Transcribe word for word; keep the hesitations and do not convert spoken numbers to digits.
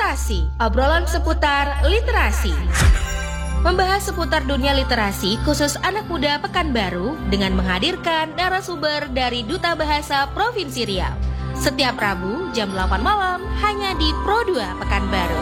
Literasi, obrolan seputar literasi. Membahas seputar dunia literasi khusus anak muda Pekanbaru dengan menghadirkan narasumber dari Duta Bahasa Provinsi Riau. Setiap Rabu jam delapan malam hanya di Pro dua Pekanbaru.